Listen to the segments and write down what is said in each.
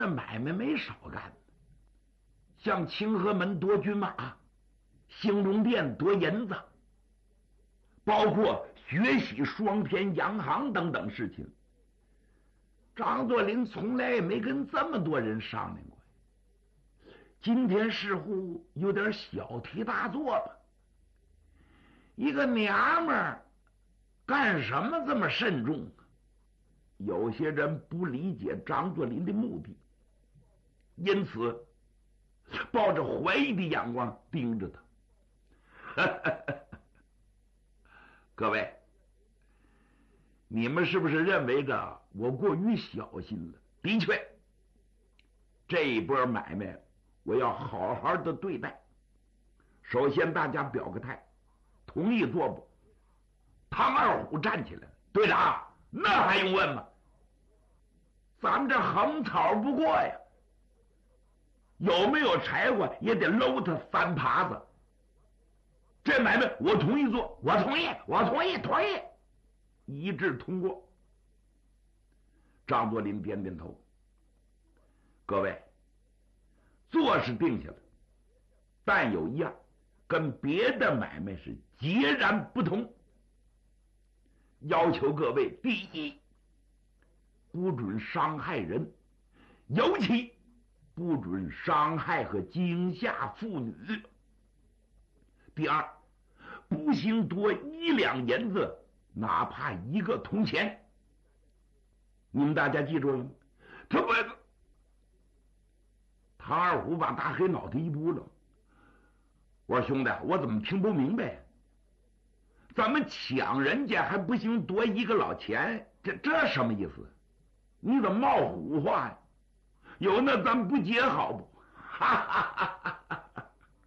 那买卖没少干，像清河门夺军马，兴隆殿夺银子，包括学习双田洋行等等事情，张作霖从来也没跟这么多人商量过。今天似乎有点小题大做吧？一个娘们儿干什么这么慎重啊？有些人不理解张作霖的目的，因此抱着怀疑的眼光盯着他。各位，你们是不是认为着我过于小心了？的确，这一波买卖我要好好的对待。首先大家表个态，同意做不？唐二虎站起来了，队长，那还用问吗？咱们这横草不过呀，有没有柴火也得搂他3耙子。这买卖我同意做，我同意，同意，一致通过。张作霖点点头。各位，做是定下了，但有一样跟别的买卖是截然不同，要求各位：第一，不准伤害人，尤其不准伤害和惊吓妇女；第二，不行多1两银子，哪怕1个铜钱。你们大家记住了吗？他不，唐二虎把大黑脑袋一拨了。我说兄弟，我怎么听不明白？咱们抢人家还不行多1个老钱，这什么意思？你怎么冒虎话呀？有那咱们不结好不？哈哈哈哈哈！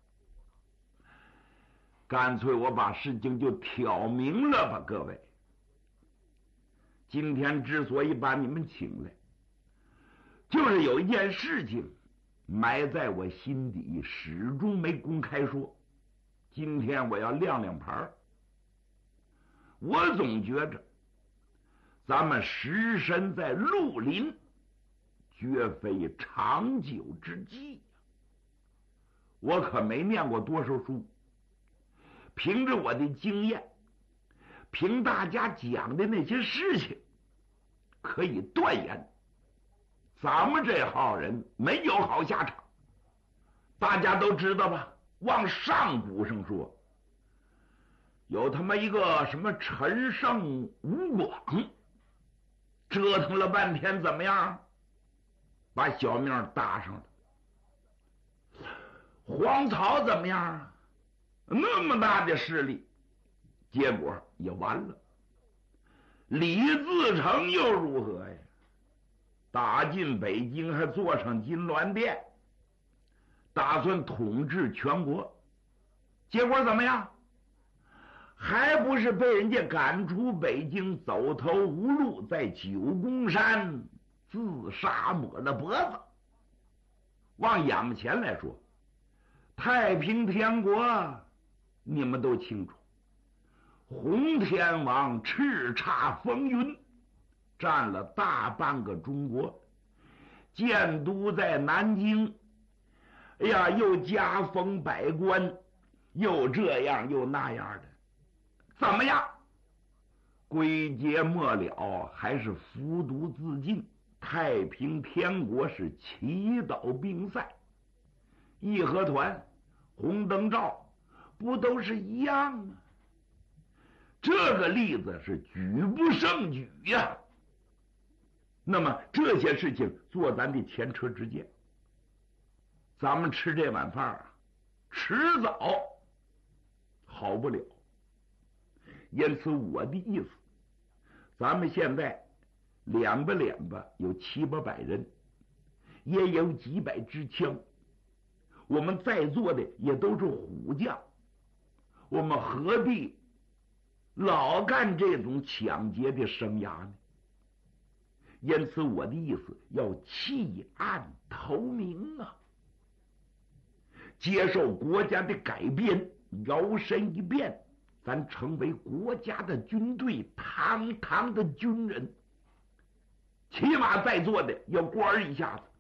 干脆我把事情就挑明了吧，各位。今天之所以把你们请来，就是有一件事情埋在我心底，始终没公开说。今天我要亮亮牌。我总觉着咱们实身在绿林，绝非长久之计。我可没念过多少书，凭着我的经验，凭大家讲的那些事情，可以断言咱们这号人没有好下场。大家都知道吧？往上古上说，有他妈一个什么陈胜吴广，折腾了半天怎么样？把小命搭上了。黄巢怎么样？那么大的势力，结果也完了。李自成又如何呀？打进北京，还坐上金銮殿，打算统治全国，结果怎么样？还不是被人家赶出北京，走投无路，在九宫山自杀抹了脖子。往眼前来说，太平天国你们都清楚，洪天王叱咤风云，占了大半个中国，建都在南京。哎呀，又加封百官，又这样又那样的，怎么样？归结末了，还是服毒自尽。太平天国是祈祷并赛，义和团、红灯照不都是一样吗？这个例子是举不胜举呀。那么这些事情做咱的前车之鉴，咱们吃这碗饭啊，迟早好不了。因此我的意思，咱们现在两吧有700-800人，也有几百支枪，我们在座的也都是虎将，我们何必老干这种抢劫的生涯呢？因此我的意思，要弃暗投明啊，接受国家的改变，摇身一变，咱成为国家的军队，堂堂的军人，起码在座的要官一下子。